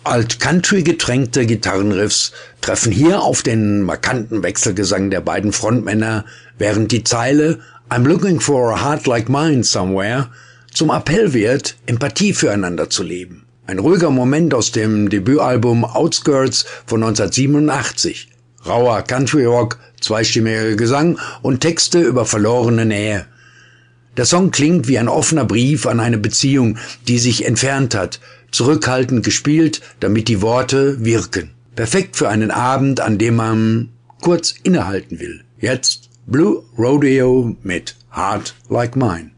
Alt-Country getränkte Gitarrenriffs treffen hier auf den markanten Wechselgesang der beiden Frontmänner, während die Zeile "I'm looking for a heart like mine somewhere" zum Appell wird, Empathie füreinander zu leben. Ein ruhiger Moment aus dem Debütalbum Outskirts von 1987. Rauer Country-Rock, zweistimmiger Gesang und Texte über verlorene Nähe. Der Song klingt wie ein offener Brief an eine Beziehung, die sich entfernt hat, zurückhaltend gespielt, damit die Worte wirken. Perfekt für einen Abend, an dem man kurz innehalten will. Jetzt Blue Rodeo mit Heart Like Mine.